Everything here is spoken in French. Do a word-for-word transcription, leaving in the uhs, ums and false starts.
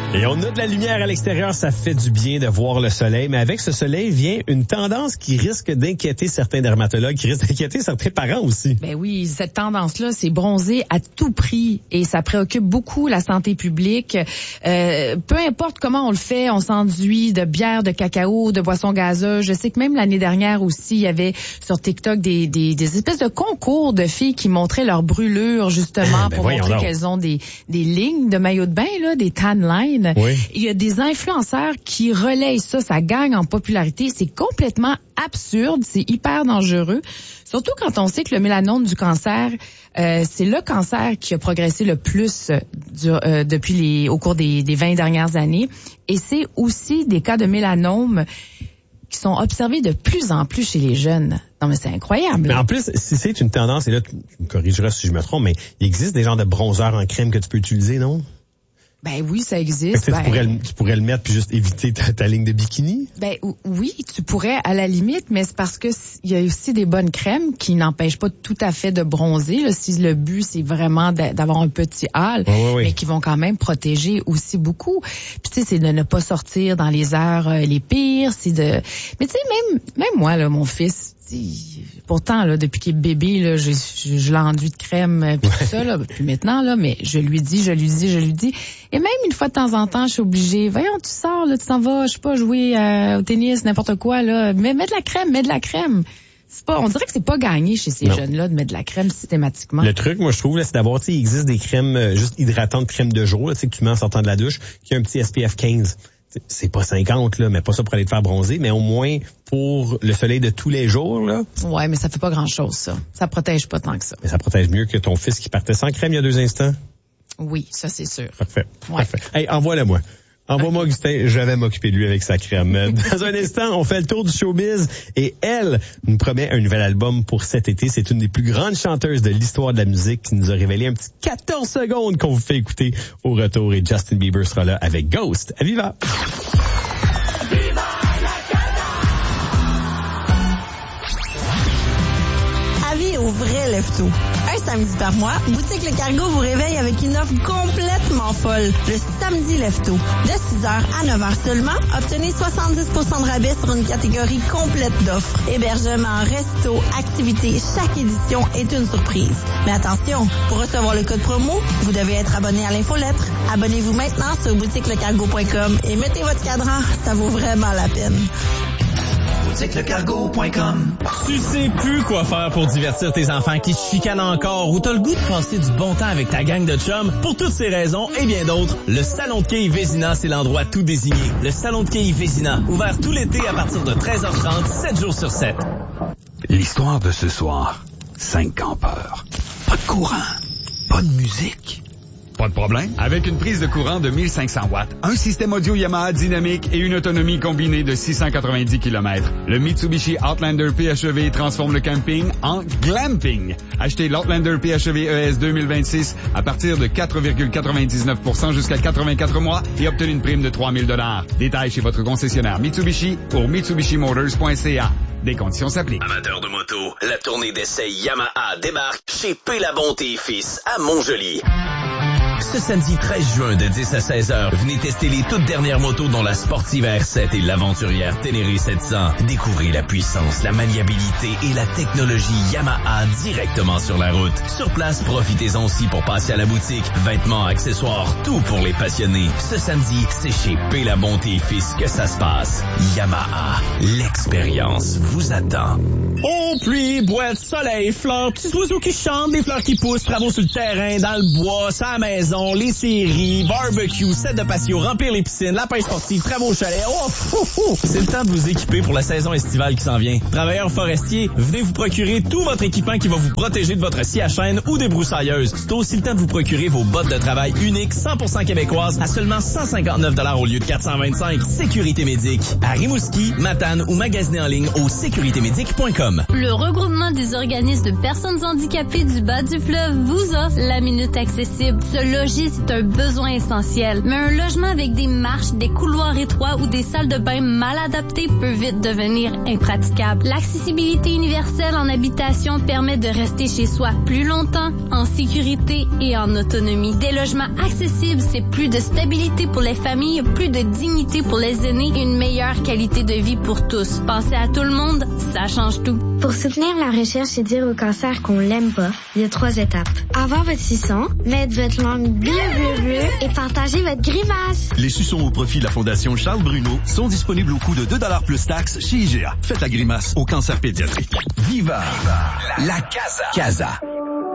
Et on a de la lumière à l'extérieur, ça fait du bien de voir le soleil. Mais avec ce soleil vient une tendance qui risque d'inquiéter certains dermatologues, qui risque d'inquiéter certains parents aussi. Ben oui, cette tendance-là, c'est bronzer à tout prix et ça préoccupe beaucoup la santé publique. Euh, peu importe comment on le fait, on s'enduit de bière, de cacao, de boissons gazeuses. Je sais que même l'année dernière aussi, il y avait sur TikTok des, des, des espèces de concours de filles qui montraient leur brûlure justement ben pour montrer donc. qu'elles ont des, des lignes de maillot de bain, là, des tan lines. Oui. Il y a des influenceurs qui relayent ça, ça gagne en popularité. C'est complètement absurde, c'est hyper dangereux. Surtout quand on sait que le mélanome du cancer, euh, c'est le cancer qui a progressé le plus du, euh, depuis les au cours des, des vingt dernières années. Et c'est aussi des cas de mélanome qui sont observés de plus en plus chez les jeunes. Non, mais c'est incroyable. Mais en plus, si c'est une tendance, et là, tu me corrigeras si je me trompe, mais il existe des genres de bronzeurs en crème que tu peux utiliser, non? Ben oui, ça existe. Que, ben, tu, pourrais, tu pourrais le mettre puis juste éviter ta, ta ligne de bikini? Ben oui, tu pourrais à la limite, mais c'est parce que il y a aussi des bonnes crèmes qui n'empêchent pas tout à fait de bronzer. Là, si le but c'est vraiment d'avoir un petit hâle, oui, oui, oui. mais qui vont quand même protéger aussi beaucoup. Puis tu sais, c'est de ne pas sortir dans les heures euh, les pires, c'est de. Mais tu sais, même même moi là, mon fils. Pourtant, là, depuis qu'il est bébé, là, je, je, je l'enduis de crème euh, puis tout ça, là, puis maintenant, là, mais je lui dis, je lui dis, je lui dis. Et même une fois de temps en temps, je suis obligée. Voyons, tu sors, là, tu t'en vas, je sais pas, jouer euh, au tennis, n'importe quoi, là. Mais mets de la crème, mets de la crème. C'est pas, on dirait que c'est pas gagné chez ces non. jeunes-là de mettre de la crème systématiquement. Le truc, moi, je trouve, là, c'est d'avoir, tu sais, il existe des crèmes euh, juste hydratantes, crème de jour, là, tu sais, que tu mets en sortant de la douche, qui a un petit S P F quinze. C'est pas cinquante, là, mais pas ça pour aller te faire bronzer, mais au moins pour le soleil de tous les jours, là. Ouais, mais ça fait pas grand-chose, ça. Ça protège pas tant que ça. Mais ça protège mieux que ton fils qui partait sans crème il y a deux instants. Oui, ça, c'est sûr. Parfait. Ouais. Parfait. Hey, envoie-le-moi. Envoie-moi Augustin, je vais m'occuper de lui avec sa crème. Dans un instant, on fait le tour du showbiz et elle nous promet un nouvel album pour cet été. C'est une des plus grandes chanteuses de l'histoire de la musique qui nous a révélé un petit quatorze secondes qu'on vous fait écouter au retour et Justin Bieber sera là avec Ghost. À Viva! Avis au vrai lève-tôt. Un samedi par mois, Boutique Le Cargo vous réveille avec une offre complètement folle. Le samedi lève-tôt. De six heures à neuf heures seulement, obtenez soixante-dix pour cent de rabais sur une catégorie complète d'offres. Hébergement, resto, activités, chaque édition est une surprise. Mais attention, pour recevoir le code promo, vous devez être abonné à l'infolettre. Abonnez-vous maintenant sur boutique le cargo point com et mettez votre cadran. Ça vaut vraiment la peine. boutique le cargo point com. Tu sais plus quoi faire pour divertir tes enfants qui se chicanent encore ou t'as le goût de passer du bon temps avec ta gang de chums? Pour toutes ces raisons et bien d'autres, le Salon de quilles Vézina, c'est l'endroit tout désigné. Le Salon de quilles Vézina, ouvert tout l'été à partir de treize heures trente, sept jours sur sept. L'histoire de ce soir, cinq campeurs. Pas de courant, pas de musique. Pas de problème. Avec une prise de courant de mille cinq cents watts, un système audio Yamaha dynamique et une autonomie combinée de six cent quatre-vingt-dix kilomètres, le Mitsubishi Outlander P H E V transforme le camping en glamping. Achetez l'Outlander P H E V E S deux mille vingt-six à partir de quatre virgule quatre-vingt-dix-neuf pour cent jusqu'à quatre-vingt-quatre mois et obtenez une prime de trois mille dollars. Détails chez votre concessionnaire Mitsubishi ou mitsubishi motors point c a. Des conditions s'appliquent. Amateurs de moto, la tournée d'essai Yamaha débarque chez P. Labonté et Fils à Montjoly. Ce samedi treize juin de dix à seize heures, venez tester les toutes dernières motos dont la Sportive R sept et l'aventurière Ténéré sept cents. Découvrez la puissance, la maniabilité et la technologie Yamaha directement sur la route. Sur place, profitez-en aussi pour passer à la boutique. Vêtements, accessoires, tout pour les passionnés. Ce samedi, c'est chez P. Labonté et Fils que ça se passe. Yamaha, l'expérience vous attend. Oh, pluie, boîte, soleil, fleurs, petits oiseaux qui chantent, des fleurs qui poussent, travaux sur le terrain, dans le bois, sur la maison, les séries, barbecue, set de patio, remplir les piscines, la pêche sportive, travaux au chalet. Oh, fou, fou. C'est le temps de vous équiper pour la saison estivale qui s'en vient. Travailleurs forestiers, venez vous procurer tout votre équipement qui va vous protéger de votre scie à chaîne ou des broussailleuses. C'est aussi le temps de vous procurer vos bottes de travail uniques cent pour cent québécoises à seulement cent cinquante-neuf dollars au lieu de quatre cent vingt-cinq. Sécurité Médic, à Rimouski, Matane ou magasinez en ligne au sécurité médic point com. Le regroupement des organismes de personnes handicapées du bas du fleuve vous offre la minute accessible. Ce loger, c'est un besoin essentiel. Mais un logement avec des marches, des couloirs étroits ou des salles de bain mal adaptées peut vite devenir impraticable. L'accessibilité universelle en habitation permet de rester chez soi plus longtemps, en sécurité et en autonomie. Des logements accessibles, c'est plus de stabilité pour les familles, plus de dignité pour les aînés et une meilleure qualité de vie pour tous. Pensez à tout le monde, ça change tout. Pour soutenir la recherche et dire au cancer qu'on l'aime pas, il y a trois étapes. Avoir votre suçon, mettre votre langue bleu, bleu, bleu et partager votre grimace. Les suçons au profit de la Fondation Charles Bruno sont disponibles au coût de deux dollars plus taxes chez I G A. Faites la grimace au cancer pédiatrique. Viva la Casa. Casa.